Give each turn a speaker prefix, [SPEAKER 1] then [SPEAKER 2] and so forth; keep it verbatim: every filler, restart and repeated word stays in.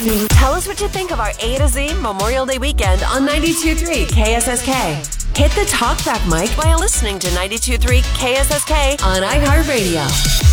[SPEAKER 1] Tell us what you think of our A to Z Memorial Day weekend on ninety-two point three K S S K. Hit the talkback mic by listening to ninety-two point three K S S K on iHeartRadio.